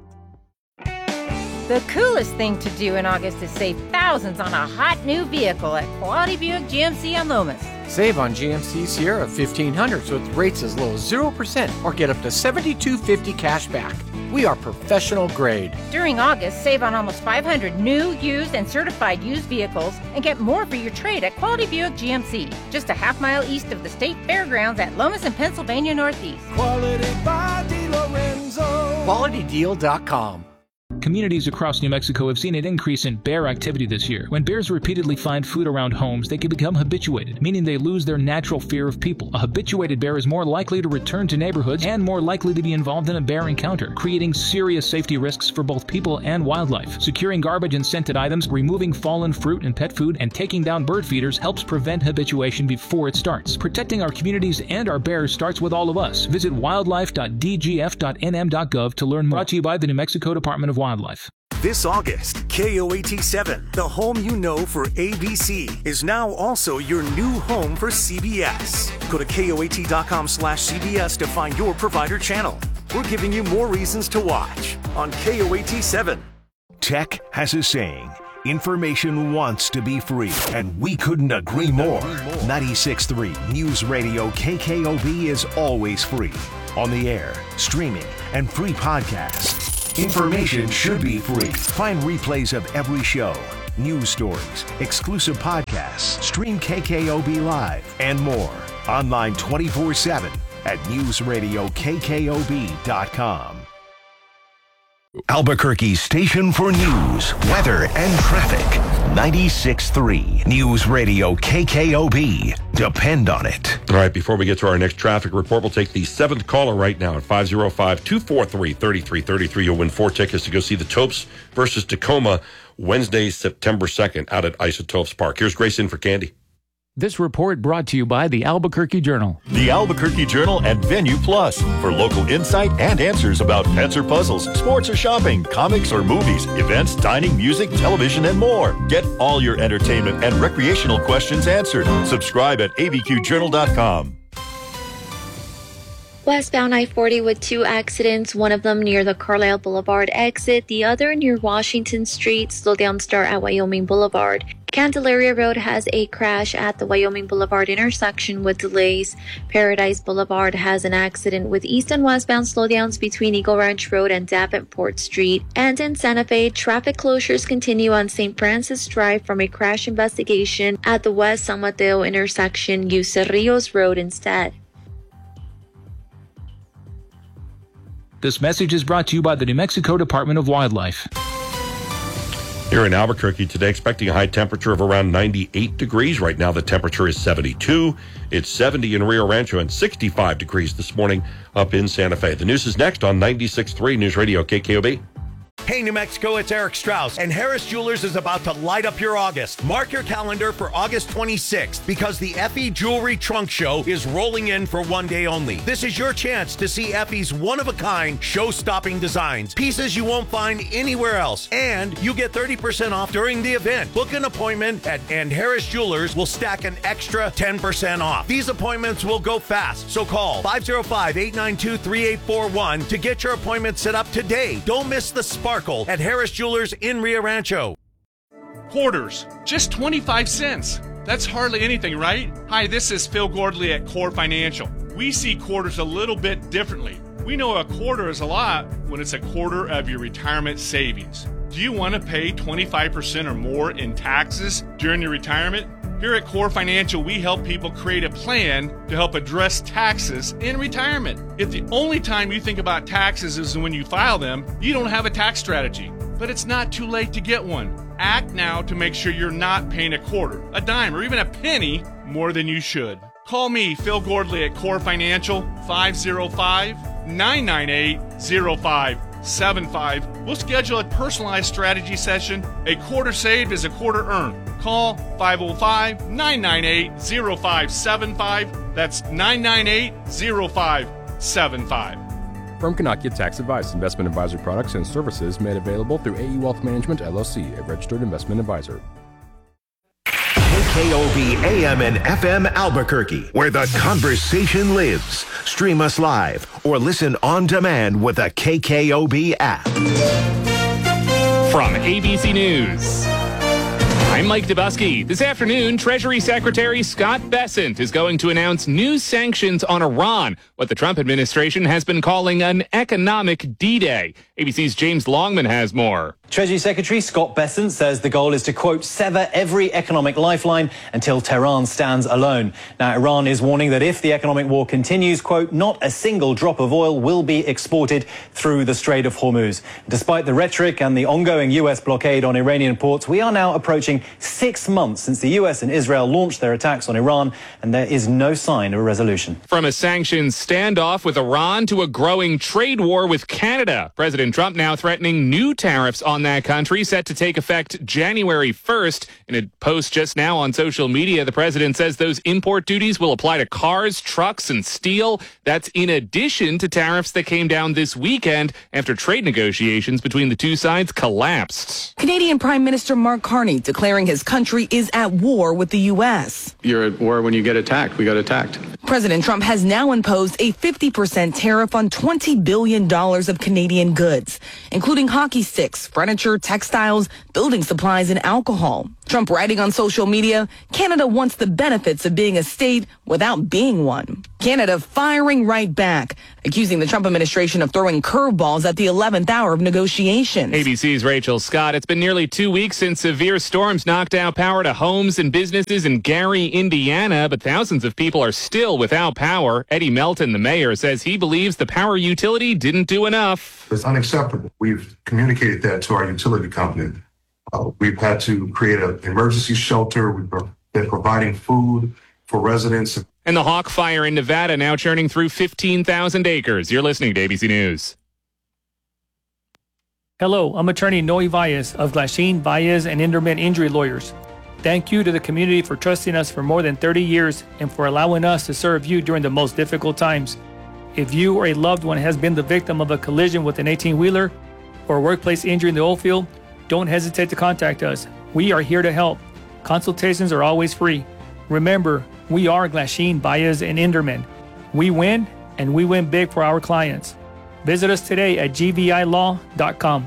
The coolest thing to do in August is save thousands on a hot new vehicle at Quality Buick G M C on Lomas. Save on G M C Sierra fifteen hundred with rates as low as zero percent or get up to seventy-two fifty cash back. We are professional grade. During August, save on almost five hundred new, used, and certified used vehicles and get more for your trade at Quality Buick G M C, just a half mile east of the State Fairgrounds at Lomas and Pennsylvania Northeast. Quality by DeLorenzo. Quality Deal dot com. communities across New Mexico have seen an increase in bear activity this year. When bears repeatedly find food around homes, they can become habituated, meaning they lose their natural fear of people. A habituated bear is more likely to return to neighborhoods and more likely to be involved in a bear encounter, creating serious safety risks for both people and wildlife. Securing garbage and scented items, removing fallen fruit and pet food, and taking down bird feeders helps prevent habituation before it starts. Protecting our communities and our bears starts with all of us. Visit wildlife dot d g f dot n m dot gov to learn more. Brought to you by the New Mexico Department of Wildlife. This August, K O A T seven, the home you know for A B C, is now also your new home for C B S. Go to K O A T dot com slash C B S to find your provider channel. We're giving you more reasons to watch on K O A T seven. Tech has a saying. Information wants to be free, and we couldn't agree more. ninety-six point three News Radio K K O B is always free. On the air, streaming, and free podcasts. Information should be free. Find replays of every show, news stories, exclusive podcasts, stream K K O B Live, and more. Online twenty-four seven at news radio K K O B dot com. Albuquerque's station for news, weather, and traffic. ninety-six point three News Radio K K O B. Depend on it. All right, before we get to our next traffic report, we'll take the seventh caller right now at five oh five, two four three, three three three three. You'll win four tickets to go see the Topes versus Tacoma Wednesday, September second out at Isotopes Park. Here's Grace in for Candy. This report brought to you by the Albuquerque Journal. The Albuquerque Journal and Venue Plus for local insight and answers about pets or puzzles, sports or shopping, comics or movies, events, dining, music, television, and more. Get all your entertainment and recreational questions answered. Subscribe at a b q journal dot com. Westbound I forty with two accidents, one of them near the Carlisle Boulevard exit, the other near Washington Street. Slow down start at Wyoming Boulevard. Candelaria Road has a crash at the Wyoming Boulevard intersection with delays. Paradise Boulevard has an accident with east and westbound slowdowns between Eagle Ranch Road and Davenport Street. And in Santa Fe, traffic closures continue on Saint Francis Drive from a crash investigation at the West San Mateo intersection. Use Cerrillos Road instead. This message is brought to you by the New Mexico Department of Wildlife. Here in Albuquerque today, expecting a high temperature of around ninety-eight degrees. Right now, the temperature is seventy-two. It's seventy in Rio Rancho and sixty-five degrees this morning up in Santa Fe. The news is next on ninety-six point three News Radio K K O B. Hey, New Mexico, it's Eric Strauss, and Harris Jewelers is about to light up your August. Mark your calendar for August twenty-sixth, because the Effie Jewelry Trunk Show is rolling in for one day only. This is your chance to see Effie's one-of-a-kind, show-stopping designs, pieces you won't find anywhere else, and you get thirty percent off during the event. Book an appointment at and Harris Jewelers will stack an extra ten percent off. These appointments will go fast, so call five oh five, eight nine two, three eight four one to get your appointment set up today. Don't miss the sparkle at Harris Jewelers in Rio Rancho. Quarters, just twenty-five cents. That's hardly anything, right? Hi, this is Phil Gordley at Core Financial. We see quarters a little bit differently. We know a quarter is a lot when it's a quarter of your retirement savings. Do you want to pay twenty-five percent or more in taxes during your retirement? Here at Core Financial, we help people create a plan to help address taxes in retirement. If the only time you think about taxes is when you file them, you don't have a tax strategy. But it's not too late to get one. Act now to make sure you're not paying a quarter, a dime, or even a penny more than you should. Call me, Phil Gordley at Core Financial, five oh five, nine nine eight, oh five seven five. We'll schedule a personalized strategy session. A quarter saved is a quarter earned. Call five oh five, nine nine eight, oh five seven five. That's nine nine eight, oh five seven five. Firm cannot give tax advice. Investment advisory products and services made available through A E Wealth Management, L L C, a registered investment advisor. K K O B A M and F M Albuquerque, where the conversation lives. Stream us live or listen on demand with a K K O B app. From A B C News, I'm Mike Dubusky. This afternoon, Treasury Secretary Scott Bessent is going to announce new sanctions on Iran, what the Trump administration has been calling an economic D-Day. A B C's James Longman has more. Treasury Secretary Scott Bessent says the goal is to, quote, sever every economic lifeline until Tehran stands alone. Now, Iran is warning that if the economic war continues, quote, not a single drop of oil will be exported through the Strait of Hormuz. Despite the rhetoric and the ongoing U S blockade on Iranian ports, we are now approaching six months since the U S and Israel launched their attacks on Iran, and there is no sign of a resolution. From a sanctions standoff with Iran to a growing trade war with Canada, President Trump now threatening new tariffs on that country, set to take effect January first. In a post just now on social media, the president says those import duties will apply to cars, trucks, and steel. That's in addition to tariffs that came down this weekend after trade negotiations between the two sides collapsed. Canadian Prime Minister Mark Carney declaring his country is at war with the U S. You're at war when you get attacked. We got attacked. President Trump has now imposed a fifty percent tariff on twenty billion dollars of Canadian goods, including hockey sticks, furniture, textiles, building supplies, and alcohol. Trump writing on social media, Canada wants the benefits of being a state without being one. Canada firing right back, accusing the Trump administration of throwing curveballs at the eleventh hour of negotiations. A B C's Rachel Scott. It's been nearly two weeks since severe storms knocked out power to homes and businesses in Gary, Indiana, but thousands of people are still without power. Eddie Melton, the mayor, says he believes the power utility didn't do enough. It's unacceptable. We've communicated that to our utility company. Uh, we've had to create an emergency shelter. We've been providing food for residents. And the Hawk Fire in Nevada now churning through fifteen thousand acres. You're listening to A B C News. Hello, I'm attorney Noe Valles of Glasheen, Valles, and Inderman Injury Lawyers. Thank you to the community for trusting us for more than thirty years and for allowing us to serve you during the most difficult times. If you or a loved one has been the victim of a collision with an eighteen-wheeler or a workplace injury in the oil field, don't hesitate to contact us. We are here to help. Consultations are always free. Remember, we are Glasheen, Valles, and Inderman. We win, and we win big for our clients. Visit us today at g v i law dot com.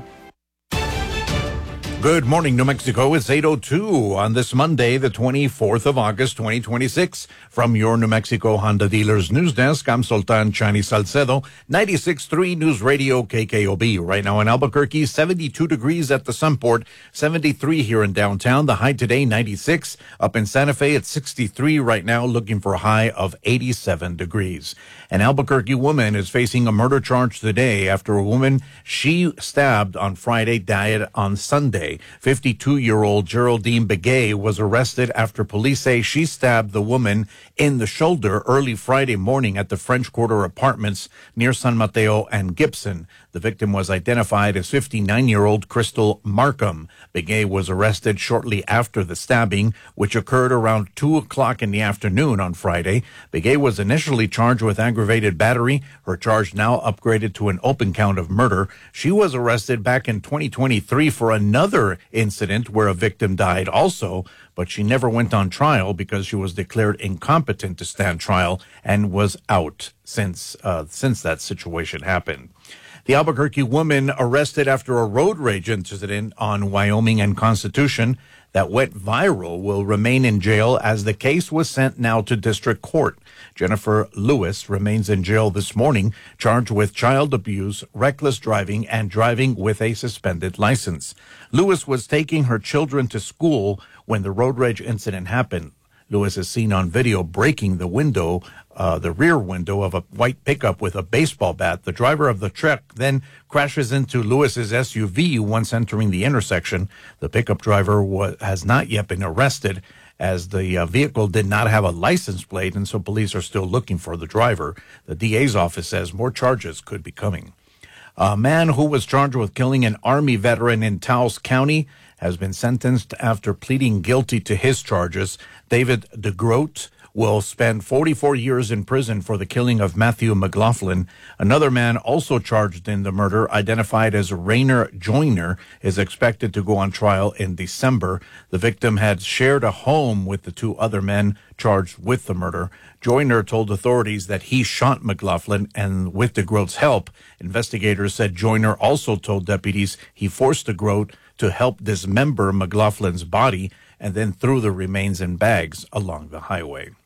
Good morning, New Mexico. It's eight oh two on this Monday, the twenty-fourth of August, twenty twenty-six. From your New Mexico Honda Dealers News Desk, I'm Sultan Chani Salcedo, ninety-six point three News Radio K K O B. Right now in Albuquerque, seventy-two degrees at the Sunport, seventy-three here in downtown. The high today, ninety-six. Up in Santa Fe, it's sixty-three right now, looking for a high of eighty-seven degrees. An Albuquerque woman is facing a murder charge today after a woman she stabbed on Friday died on Sunday. fifty-two-year-old Geraldine Begay was arrested after police say she stabbed the woman in the shoulder early Friday morning at the French Quarter Apartments near San Mateo and Gibson. The victim was identified as fifty-nine-year-old Crystal Markham. Begay was arrested shortly after the stabbing, which occurred around two o'clock in the afternoon on Friday. Begay was initially charged with aggravated battery. Her charge now upgraded to an open count of murder. She was arrested back in twenty twenty-three for another incident where a victim died also, but she never went on trial because she was declared incompetent to stand trial and was out since uh, since that situation happened. The Albuquerque woman arrested after a road rage incident on Wyoming and Constitution that went viral will remain in jail as the case was sent now to district court. Jennifer Lewis remains in jail this morning, charged with child abuse, reckless driving, and driving with a suspended license. Lewis was taking her children to school when the road rage incident happened. Lewis is seen on video breaking the window, uh, the rear window of a white pickup with a baseball bat. The driver of the truck then crashes into Lewis's S U V once entering the intersection. The pickup driver was, has not yet been arrested as the uh, vehicle did not have a license plate, and so police are still looking for the driver. The D A's office says more charges could be coming. A man who was charged with killing an Army veteran in Taos County has been sentenced after pleading guilty to his charges. David DeGroat will spend forty-four years in prison for the killing of Matthew McLaughlin. Another man also charged in the murder, identified as Rainer Joyner, is expected to go on trial in December. The victim had shared a home with the two other men charged with the murder. Joyner told authorities that he shot McLaughlin, and with DeGroat's help, investigators said Joyner also told deputies he forced DeGroat to help dismember McLaughlin's body and then threw the remains in bags along the highway.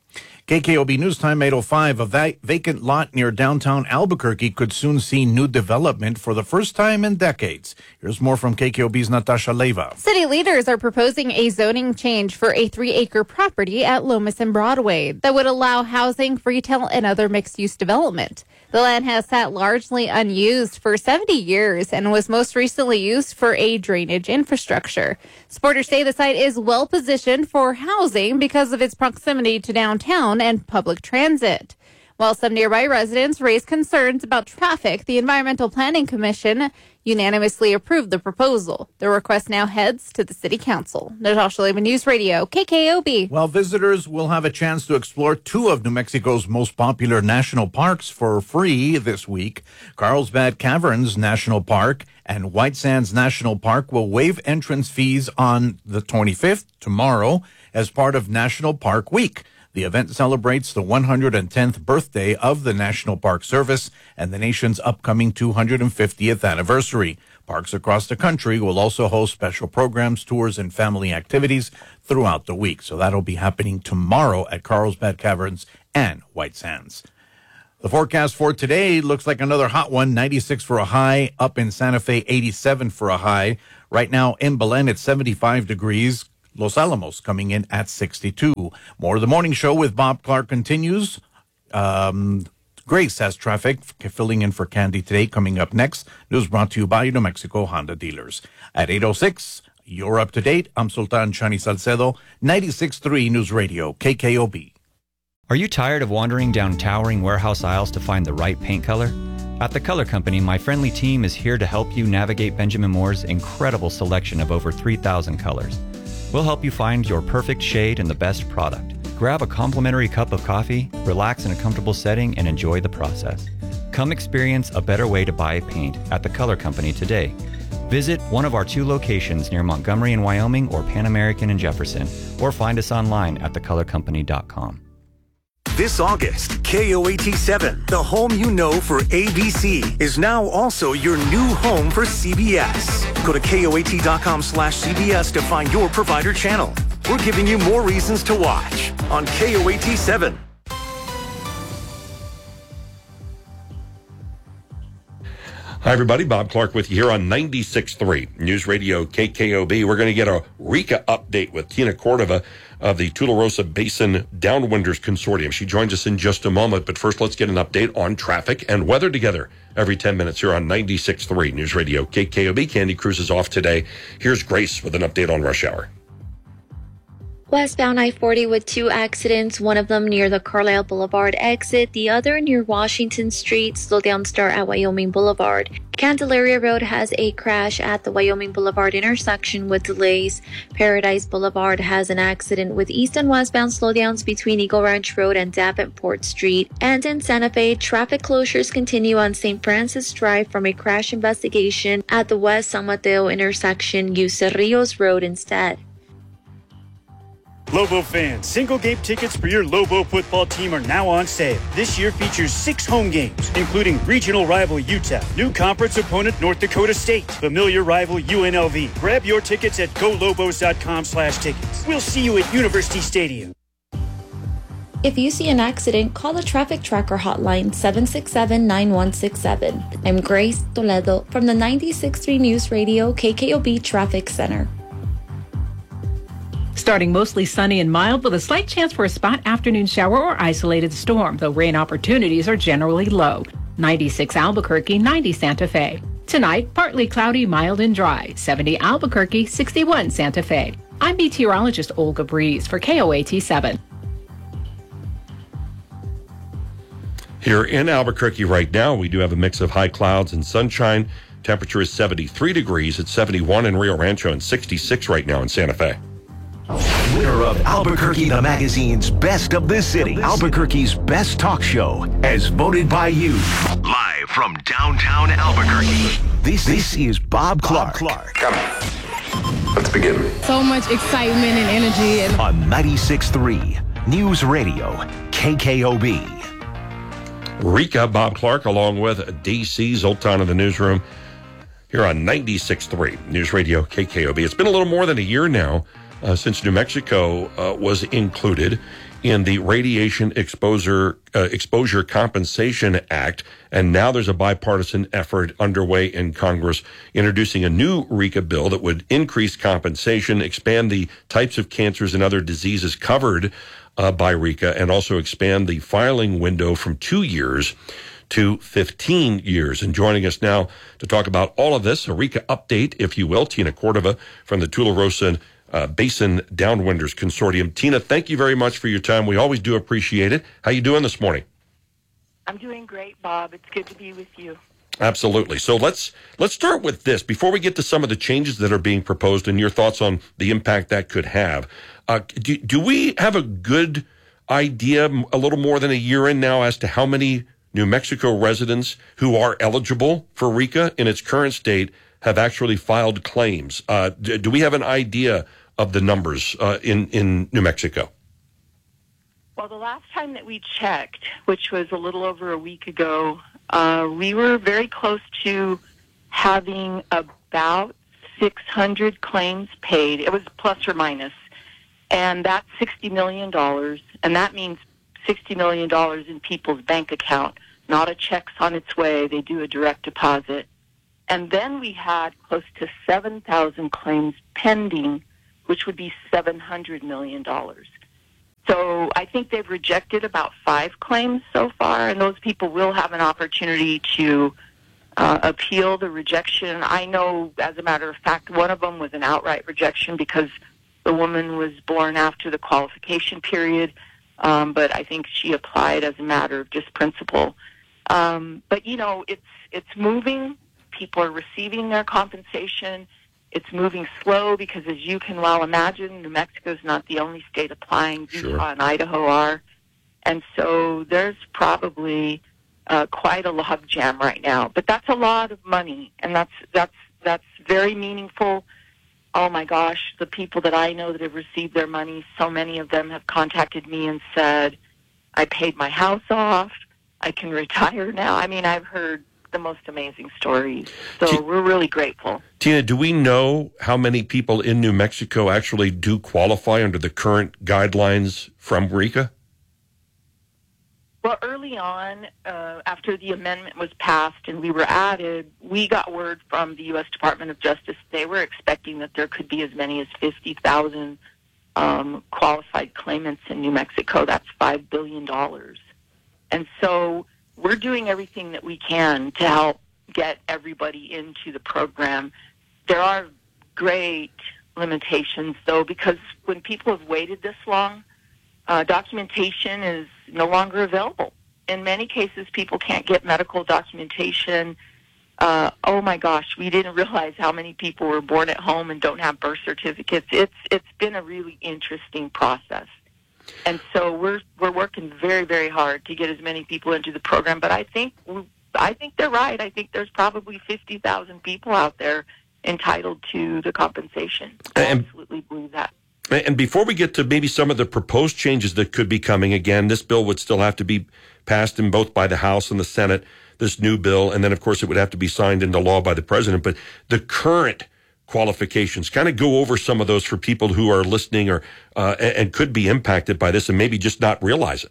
K K O B News Time, eight oh five. A va- vacant lot near downtown Albuquerque could soon see new development for the first time in decades. Here's more from K K O B's Natasha Leyva. City leaders are proposing a zoning change for a three-acre property at Lomas and Broadway that would allow housing, retail, and other mixed-use development. The land has sat largely unused for seventy years and was most recently used for a drainage infrastructure. Supporters say the site is well positioned for housing because of its proximity to downtown and public transit. While some nearby residents raised concerns about traffic, the Environmental Planning Commission unanimously approved the proposal. The request now heads to the City Council. Natasha Lehman, News Radio, K K O B. Well, visitors will have a chance to explore two of New Mexico's most popular national parks for free this week. Carlsbad Caverns National Park and White Sands National Park will waive entrance fees on the twenty-fifth, tomorrow, as part of National Park Week. The event celebrates the one hundred tenth birthday of the National Park Service and the nation's upcoming two hundred fiftieth anniversary. Parks across the country will also host special programs, tours, and family activities throughout the week. So that'll be happening tomorrow at Carlsbad Caverns and White Sands. The forecast for today looks like another hot one, ninety-six for a high, up in Santa Fe, eighty-seven for a high. Right now in Belen, it's seventy-five degrees. Los Alamos coming in at sixty-two. More of the morning show with Bob Clark continues. Um, Grace has traffic filling in for Candy today. Coming up next, news brought to you by New Mexico Honda dealers. At eight oh six, you're up to date. I'm Sultan Chani Salcedo, ninety-six point three News Radio, K K O B. Are you tired of wandering down towering warehouse aisles to find the right paint color? At The Color Company, my friendly team is here to help you navigate Benjamin Moore's incredible selection of over three thousand colors. We'll help you find your perfect shade and the best product. Grab a complimentary cup of coffee, relax in a comfortable setting, and enjoy the process. Come experience a better way to buy paint at The Color Company today. Visit one of our two locations near Montgomery in Wyoming or Pan American in Jefferson, or find us online at the color company dot com. This August, K O A T seven, the home you know for A B C, is now also your new home for C B S. Go to K O A T dot com slash C B S to find your provider channel. We're giving you more reasons to watch on K O A T seven. Hi, everybody. Bob Clark with you here on ninety-six point three News Radio K K O B. We're going to get a RECA update with Tina Cordova of the Tularosa Basin Downwinders Consortium. She joins us in just a moment, but first let's get an update on traffic and weather together every ten minutes here on ninety-six point three News Radio K K O B. Candy Cruz is off today. Here's Grace with an update on rush hour. Westbound I forty with two accidents, one of them near the Carlisle Boulevard exit, the other near Washington Street. Slow down start at Wyoming Boulevard. Candelaria Road has a crash at the Wyoming Boulevard intersection with delays. Paradise Boulevard has an accident with east and westbound slowdowns between Eagle Ranch Road and Davenport Street. And in Santa Fe, traffic closures continue on Saint Francis Drive from a crash investigation at the West San Mateo intersection. Use Cerrillos Road instead. Lobo fans, single game tickets for your Lobo football team are now on sale. This year features six home games, including regional rival Utah, new conference opponent North Dakota State, familiar rival U N L V. Grab your tickets at go lobos dot com slash tickets. We'll see you at University Stadium. If you see an accident, call the Traffic Tracker hotline seven six seven, nine one six seven. I'm Grace Toledo from the ninety-six point three News Radio K K O B Traffic Center. Starting mostly sunny and mild with a slight chance for a spot afternoon shower or isolated storm, though rain opportunities are generally low. ninety-six Albuquerque, ninety Santa Fe. Tonight, partly cloudy, mild and dry. seventy Albuquerque, sixty-one Santa Fe. I'm meteorologist Olga Breeze for K O A T seven. Here in Albuquerque right now, we do have a mix of high clouds and sunshine. Temperature is seventy-three degrees. It's seventy-one in Rio Rancho and sixty-six right now in Santa Fe. Winner of Albuquerque the Magazine's Best of the City, Albuquerque's best talk show, as voted by you. Live from downtown Albuquerque, this, this is Bob Clark. Bob Clark. Come. Let's begin. So much excitement and energy. And- on ninety-six point three News Radio, K K O B. RECA, Bob Clark, along with D C Zoltan in the newsroom here on ninety-six point three News Radio K K O B. It's been a little more than a year now Uh, since New Mexico uh, was included in the Radiation Exposure uh, Exposure Compensation Act, and now there's a bipartisan effort underway in Congress introducing a new RECA bill that would increase compensation, expand the types of cancers and other diseases covered uh, by RECA, and also expand the filing window from two years to fifteen years. And joining us now to talk about all of this, a RECA update, if you will, Tina Cordova from the Tularosa Uh, Basin Downwinders Consortium. Tina, thank you very much for your time. We always do appreciate it. How you doing this morning? I'm doing great, Bob. It's good to be with you. Absolutely. So let's let's start with this before we get to some of the changes that are being proposed and your thoughts on the impact that could have. Uh, do, do we have a good idea, a little more than a year in now, as to how many New Mexico residents who are eligible for RECA in its current state have actually filed claims? Uh, do, do we have an idea of the numbers uh, in, in New Mexico? Well, the last time that we checked, which was a little over a week ago, uh, we were very close to having about six hundred claims paid. It was plus or minus. And that's sixty million dollars. And that means sixty million dollars in people's bank account. Not a check's on its way. They do a direct deposit. And then we had close to seven thousand claims pending, which would be seven hundred million dollars. So I think they've rejected about five claims so far, and those people will have an opportunity to uh, appeal the rejection. I know, as a matter of fact, one of them was an outright rejection because the woman was born after the qualification period, um, but I think she applied as a matter of just principle. Um, but, you know, it's it's moving. People are receiving their compensation. It's moving slow because, as you can well imagine, New Mexico is not the only state applying. Sure. Utah and Idaho are. And so there's probably uh, quite a log jam right now. But that's a lot of money, and that's that's that's very meaningful. Oh, my gosh, the people that I know that have received their money, so many of them have contacted me and said, I paid my house off. I can retire now. I mean, I've heard the most amazing stories. So T- we're really grateful. Tina, do we know how many people in New Mexico actually do qualify under the current guidelines from RECA? Well, early on, uh, after the amendment was passed and we were added, we got word from the U S Department of Justice. They were expecting that there could be as many as fifty thousand um, qualified claimants in New Mexico. That's five billion dollars. And so we're doing everything that we can to help get everybody into the program. There are great limitations, though, because when people have waited this long, uh, documentation is no longer available. In many cases, people can't get medical documentation. Uh, oh, my gosh, we didn't realize how many people were born at home and don't have birth certificates. It's It's been a really interesting process. And so we're we're working very, very hard to get as many people into the program. But I think I think they're right. I think there's probably fifty thousand people out there entitled to the compensation. I and, absolutely believe that. And before we get to maybe some of the proposed changes that could be coming, again, this bill would still have to be passed in both by the House and the Senate, this new bill. And then, of course, it would have to be signed into law by the president. But the current qualifications, kind of go over some of those for people who are listening or uh, and could be impacted by this and maybe just not realize it.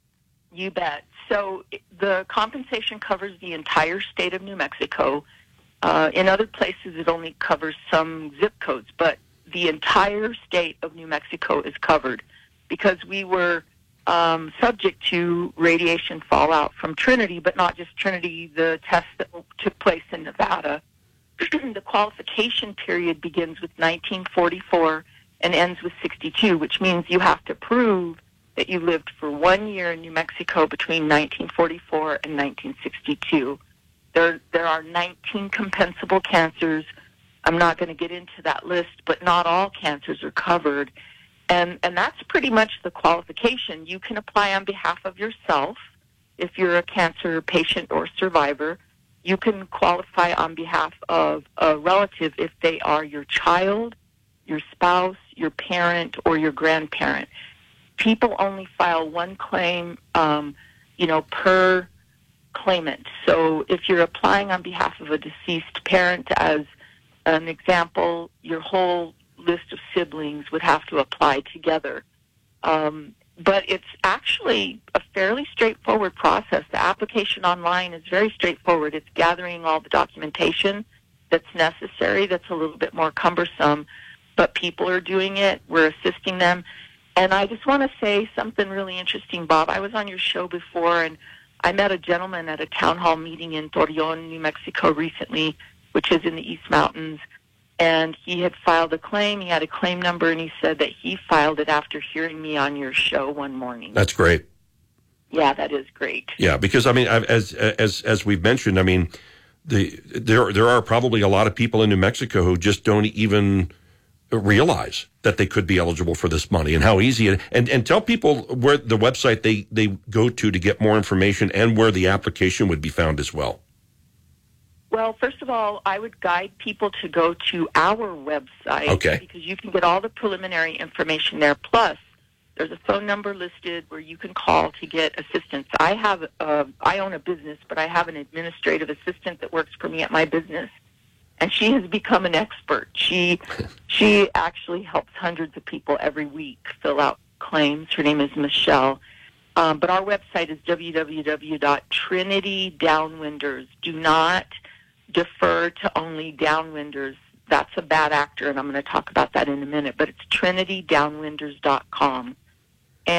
You bet. So the compensation covers the entire state of New Mexico. Uh, in other places, it only covers some zip codes, but the entire state of New Mexico is covered because we were um, subject to radiation fallout from Trinity, but not just Trinity, the test that took place in Nevada. The qualification period begins with nineteen forty-four and ends with sixty-two, which means you have to prove that you lived for one year in New Mexico between nineteen forty-four and nineteen sixty-two. There, there are nineteen compensable cancers. I'm not going to get into that list, but not all cancers are covered. And, and that's pretty much the qualification. You can apply on behalf of yourself if you're a cancer patient or survivor. You can qualify on behalf of a relative if they are your child, your spouse, your parent, or your grandparent. People only file one claim, um, you know, per claimant. So if you're applying on behalf of a deceased parent, as an example, your whole list of siblings would have to apply together. Um, but it's actually a fairly straightforward process. The application online is very straightforward. It's gathering all the documentation that's necessary. That's a little bit more cumbersome, but people are doing it. We're assisting them. And I just want to say something really interesting, Bob. I was on your show before, and I met a gentleman at a town hall meeting in Torreon, New Mexico recently, which is in the East Mountains, and he had filed a claim. He had a claim number, and he said that he filed it after hearing me on your show one morning. That's great. Yeah, that is great. Yeah, because, I mean, as as as we've mentioned, I mean, the there there are probably a lot of people in New Mexico who just don't even realize that they could be eligible for this money and how easy it and and tell people where the website they they go to to get more information and where the application would be found as well. Well, first of all, I would guide people to go to our website, okay, because you can get all the preliminary information there. Plus, there's a phone number listed where you can call to get assistance. I have uh, I own a business, but I have an administrative assistant that works for me at my business. And she has become an expert. She she actually helps hundreds of people every week fill out claims. Her name is Michelle. Um, but our website is w w w dot trinity downwinders. Do not defer to only downwinders. That's a bad actor, and I'm going to talk about that in a minute. But it's trinity downwinders dot com.